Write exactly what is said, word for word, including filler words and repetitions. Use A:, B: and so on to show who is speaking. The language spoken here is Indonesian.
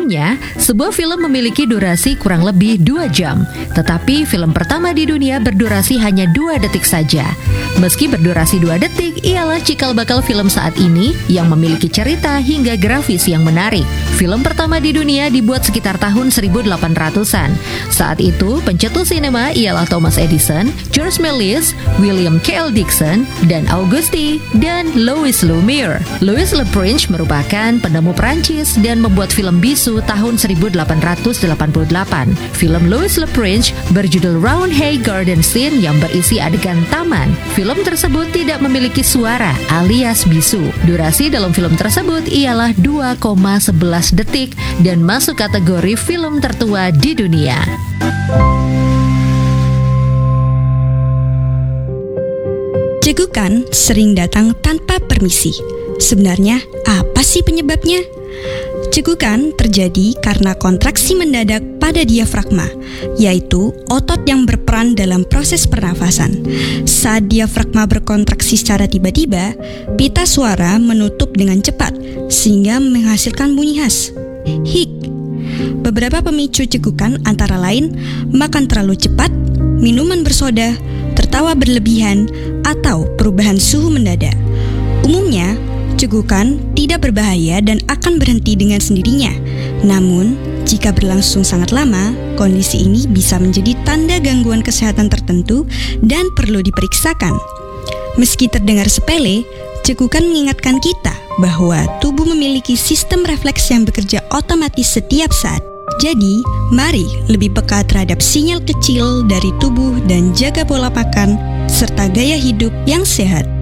A: Umumnya, sebuah film memiliki durasi kurang lebih dua jam, tetapi film pertama di dunia berdurasi hanya dua detik saja. Meski berdurasi dua detik, ialah cikal bakal film saat ini yang memiliki cerita hingga grafis yang menarik. Film pertama di dunia dibuat sekitar tahun seribu delapan ratusan. Saat itu, pencetus sinema ialah Thomas Edison, George Méliès, William K L Dixon, dan Auguste dan Louis Lumière. Louis Le Prince merupakan penemu Prancis dan membuat film bisu tahun seribu delapan ratus delapan puluh delapan. Film Louis Le Prince berjudul Round Hay Garden Scene yang berisi adegan taman. Film tersebut tidak memiliki suara alias bisu. Durasi dalam film tersebut ialah dua koma sebelas detik dan masuk kategori film tertua di dunia.
B: Cegukan sering datang tanpa permisi. Sebenarnya apa sih penyebabnya? Cegukan terjadi karena kontraksi mendadak pada diafragma, yaitu otot yang berperan dalam proses pernafasan. Saat diafragma berkontraksi secara tiba-tiba, pita suara menutup dengan cepat sehingga menghasilkan bunyi khas, hik. Beberapa pemicu cegukan antara lain makan terlalu cepat, minuman bersoda, tertawa berlebihan, atau perubahan suhu mendadak. Umumnya, cegukan tidak berbahaya dan akan berhenti dengan sendirinya. Namun, jika berlangsung sangat lama, kondisi ini bisa menjadi tanda gangguan kesehatan tertentu dan perlu diperiksakan. Meski terdengar sepele, cegukan mengingatkan kita bahwa tubuh memiliki sistem refleks yang bekerja otomatis setiap saat. Jadi, mari lebih peka terhadap sinyal kecil dari tubuh dan jaga pola makan serta gaya hidup yang sehat.